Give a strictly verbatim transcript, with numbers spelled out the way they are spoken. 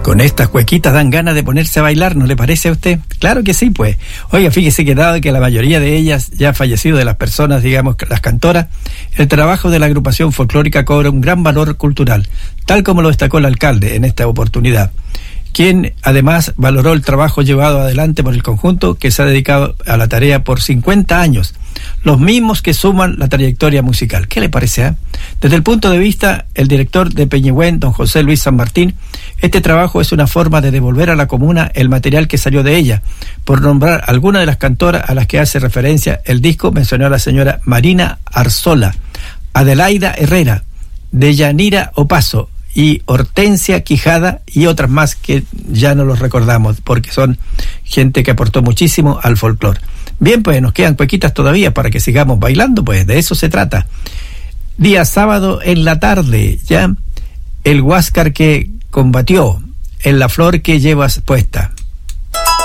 Con estas cuequitas dan ganas de ponerse a bailar, ¿no le parece a usted? Claro que sí, pues. Oiga, fíjese que dado que la mayoría de ellas ya ha fallecido, de las personas, digamos, las cantoras, el trabajo de la agrupación folclórica cobra un gran valor cultural, tal como lo destacó el alcalde en esta oportunidad, quien además valoró el trabajo llevado adelante por el conjunto que se ha dedicado a la tarea por cincuenta años, los mismos que suman la trayectoria musical. ¿Qué le parece? Eh? Desde el punto de vista el director de Peñehuen, don José Luis San Martín, este trabajo es una forma de devolver a la comuna el material que salió de ella. Por nombrar algunas de las cantoras a las que hace referencia el disco, mencionó a la señora Marina Arzola, Adelaida Herrera, Deyanira Opaso y Hortensia Quijada, y otras más que ya no los recordamos porque son gente que aportó muchísimo al folclore. Bien, pues nos quedan cuequitas todavía para que sigamos bailando, pues de eso se trata. Día sábado en la tarde, ya, el huáscar que combatió, en la flor que llevas puesta.